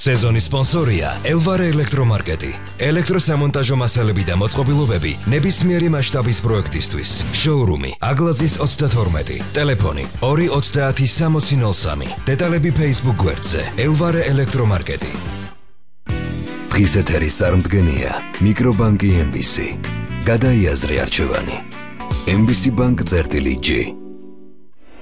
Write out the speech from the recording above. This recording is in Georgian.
სეზონის სპონსორია ელვარე ელექტრომარკეტი. ელექტროსამონტაჟო მასალები და მოწყობილობები ნებისმიერი მასშტაბის პროექტისთვის. შოურუმი აგლაძის 32. ტელეფონი 230-6003. დეტალები Facebook გვერდზე ელვარე ელექტრომარკეტი. დღის ეთერის წარმდგენია მიკრობანკი MBC. გადაიაზრე არჩევანი. MBC Bank წერტილი G.